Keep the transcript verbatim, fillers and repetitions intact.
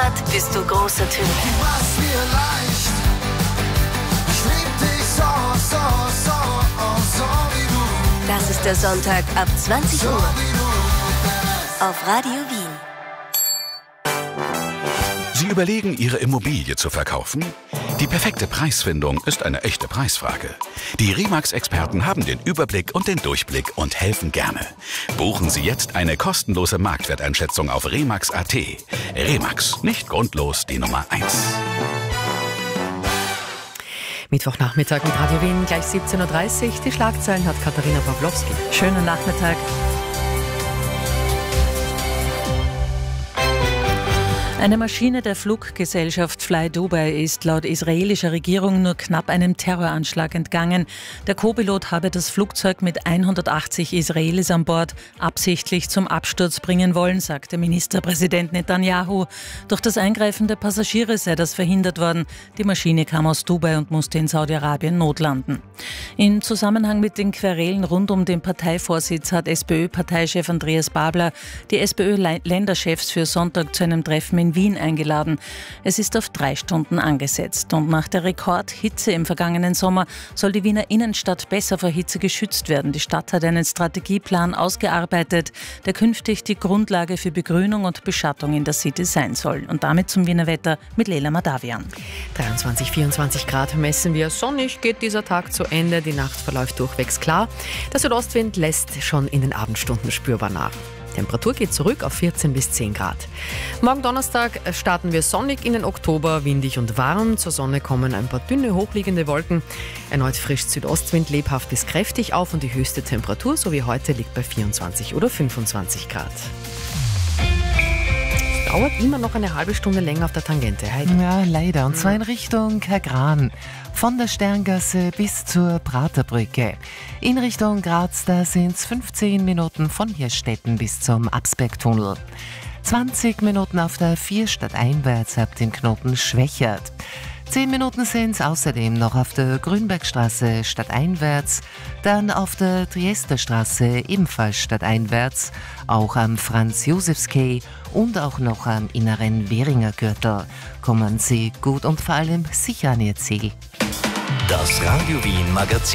Heimat bist du großer Typ. Du machst mir leicht. Ich lieb dich so, so, so, oh, so wie du. Das ist der Sonntag ab zwanzig So Uhr wie du. auf Radio Wien. Sie überlegen, Ihre Immobilie zu verkaufen? Die perfekte Preisfindung ist eine echte Preisfrage. Die Remax-Experten haben den Überblick und den Durchblick und helfen gerne. Buchen Sie jetzt eine kostenlose Marktwerteinschätzung auf remax punkt at. Remax, nicht grundlos die Nummer eins. Mittwochnachmittag mit Radio Wien, gleich siebzehn Uhr dreißig. Die Schlagzeilen hat Katharina Pawlowski. Schönen Nachmittag. Eine Maschine der Fluggesellschaft Fly Dubai ist laut israelischer Regierung nur knapp einem Terroranschlag entgangen. Der Co-Pilot habe das Flugzeug mit hundertachtzig Israelis an Bord absichtlich zum Absturz bringen wollen, sagte Ministerpräsident Netanyahu. Durch das Eingreifen der Passagiere sei das verhindert worden. Die Maschine kam aus Dubai und musste in Saudi-Arabien notlanden. Im Zusammenhang mit den Querelen rund um den Parteivorsitz hat SPÖ-Parteichef Andreas Babler die SPÖ-Länderchefs für Sonntag zu einem Treffen in Wien eingeladen. Es ist auf drei Stunden angesetzt und nach der Rekordhitze im vergangenen Sommer soll die Wiener Innenstadt besser vor Hitze geschützt werden. Die Stadt hat einen Strategieplan ausgearbeitet, der künftig die Grundlage für Begrünung und Beschattung in der City sein soll. Und damit zum Wiener Wetter mit Leila Madavian. dreiundzwanzig, vierundzwanzig Grad messen wir. Sonnig geht dieser Tag zu Ende. Die Nacht verläuft durchwegs klar. Der Südostwind lässt schon in den Abendstunden spürbar nach. Temperatur geht zurück auf vierzehn bis zehn Grad. Morgen Donnerstag starten wir sonnig in den Oktober, windig und warm. Zur Sonne kommen ein paar dünne, hochliegende Wolken. Erneut frisch Südostwind, lebhaft bis kräftig auf und die höchste Temperatur, so wie heute, liegt bei vierundzwanzig oder fünfundzwanzig Grad. Es dauert immer noch eine halbe Stunde länger auf der Tangente, Heidi. Ja, leider. Und zwar in Richtung Kagran. Von der Sterngasse bis zur Praterbrücke. In Richtung Graz, da sind es fünfzehn Minuten von Hirstetten bis zum Absbergtunnel. zwanzig Minuten auf der vier stadteinwärts ab dem Knoten Schwächert. zehn Minuten sind es außerdem noch auf der Grünbergstraße stadteinwärts, dann auf der Triesterstraße ebenfalls stadteinwärts, auch am Franz-Josefs-Quai und auch noch am inneren Währinger Gürtel. Kommen Sie gut und vor allem sicher an Ihr Ziel. Das Radio Wien Magazin.